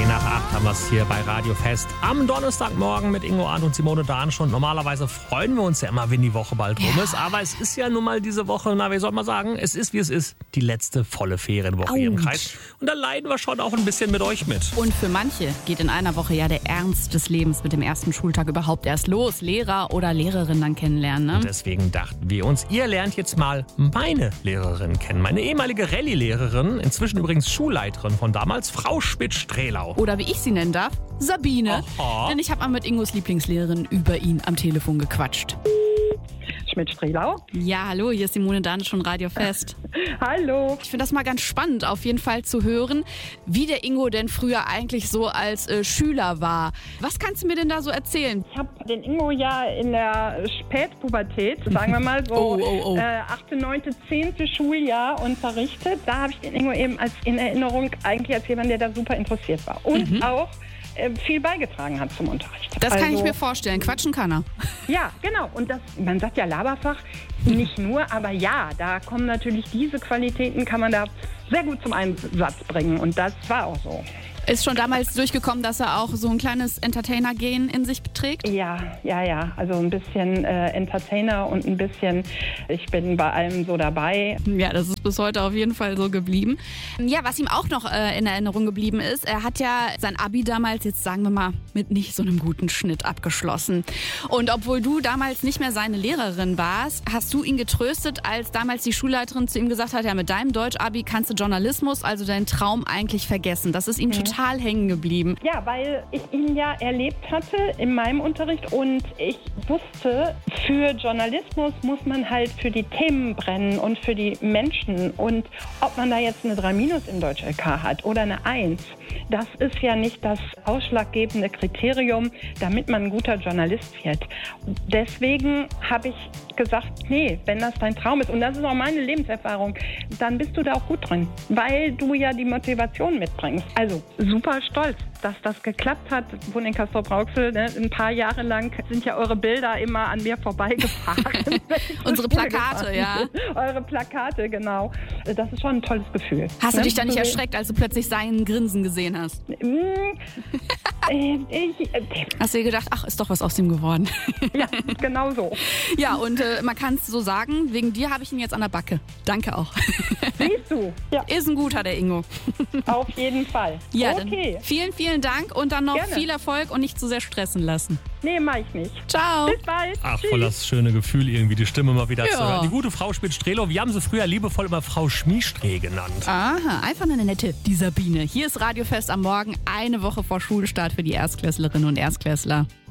10:08 haben wir es hier bei Radio Fest am Donnerstagmorgen mit Ingo Arndt und Simone Dansch. Und normalerweise freuen wir uns ja immer, wenn die Woche bald rum ist. Aber es ist ja nun mal diese Woche, wie soll man sagen, es ist wie es ist, die letzte volle Ferienwoche hier im Kreis. Und da leiden wir schon auch ein bisschen mit euch mit. Und für manche geht in einer Woche ja der Ernst des Lebens mit dem ersten Schultag überhaupt erst los. Lehrer oder Lehrerin dann kennenlernen, ne? Und deswegen dachten wir uns, ihr lernt jetzt mal meine Lehrerin kennen. Meine ehemalige Rallye-Lehrerin, inzwischen übrigens Schulleiterin von damals, Frau Schmidt-Strehlau. Oder wie ich sie nennen darf, Sabine. Aha. Denn ich habe mal mit Ingos Lieblingslehrerin über ihn am Telefon gequatscht. Schmidt-Strehlau. Ja, hallo, hier ist Simone Dansch von Radio Fest. Hallo. Ich finde das mal ganz spannend, auf jeden Fall zu hören, wie der Ingo denn früher eigentlich so als Schüler war. Was kannst du mir denn da so erzählen? Ich habe den Ingo ja in der Spätpubertät, sagen wir mal so, 8., 9., 10. Schuljahr unterrichtet. Da habe ich den Ingo eben in Erinnerung eigentlich als jemand, der da super interessiert war. Und auch viel beigetragen hat zum Unterricht. Das kann ich mir vorstellen. Quatschen kann er. Ja, genau. Und man sagt ja Laberfach, nicht nur, aber ja, da kommen natürlich diese Qualitäten, kann man da sehr gut zum Einsatz bringen. Und das war auch so. Ist schon damals durchgekommen, dass er auch so ein kleines Entertainer-Gen in sich trägt? Ja. Also ein bisschen Entertainer und ein bisschen, ich bin bei allem so dabei. Ja, das ist bis heute auf jeden Fall so geblieben. Ja, was ihm auch noch in Erinnerung geblieben ist, er hat ja sein Abi damals, jetzt sagen wir mal, mit nicht so einem guten Schnitt abgeschlossen. Und obwohl du damals nicht mehr seine Lehrerin warst, hast du ihn getröstet, als damals die Schulleiterin zu ihm gesagt hat, ja, mit deinem Deutsch-Abi kannst du Journalismus, also deinen Traum eigentlich vergessen. Das ist ihm total hängen geblieben. Ja, weil ich ihn ja erlebt hatte in meinem Unterricht und ich wusste, für Journalismus muss man halt für die Themen brennen und für die Menschen. Und ob man da jetzt eine 3- im Deutsch-LK hat oder eine 1, das ist ja nicht das ausschlaggebende Kriterium, damit man ein guter Journalist wird. Deswegen habe ich gesagt, nee, wenn das dein Traum ist, und das ist auch meine Lebenserfahrung, dann bist du da auch gut drin, weil du ja die Motivation mitbringst. Also super stolz, dass das geklappt hat. Ich wohne in Castrop-Rauxel, ne? Ein paar Jahre lang sind ja eure Bilder immer an mir vorbeigefahren. Unsere Plakate, ja. Eure Plakate, genau. Das ist schon ein tolles Gefühl. Hast du dich dann nicht erschreckt, als du plötzlich seinen Grinsen gesehen hast? Hast du dir gedacht, ach, ist doch was aus ihm geworden? Ja, genau so. Ja, und man kann es so sagen, wegen dir habe ich ihn jetzt an der Backe. Danke auch. Siehst du? Ja. Ist ein guter, der Ingo. Auf jeden Fall. Ja, okay. Dann vielen, vielen Dank und dann noch Gerne. viel Erfolg und nicht zu sehr stressen lassen. Nee, mach ich nicht. Ciao. Bis bald. Ach, Tschüss. voll das schöne Gefühl, irgendwie die Stimme mal wieder zu Ja. hören. Die gute Frau Schmidt-Strehlau, wir haben sie früher liebevoll immer Frau Schmiestreh genannt. Aha, einfach eine nette, die Sabine. Hier ist Radio Fest am Morgen, eine Woche vor Schulstart für die Erstklässlerinnen und Erstklässler.